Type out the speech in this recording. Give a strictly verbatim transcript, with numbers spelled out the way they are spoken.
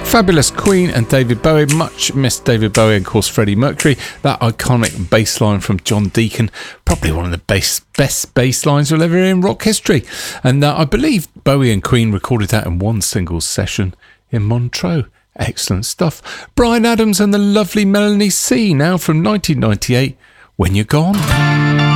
Fabulous Queen and David Bowie. Much missed David Bowie and, of course, Freddie Mercury. That iconic bass line from John Deacon. Probably one of the bass, best bass lines you'll ever hear in rock history. And uh, I believe Bowie and Queen recorded that in one single session in Montreux. Excellent stuff. Bryan Adams and the lovely Melanie C, now from nineteen ninety-eight, When You're Gone.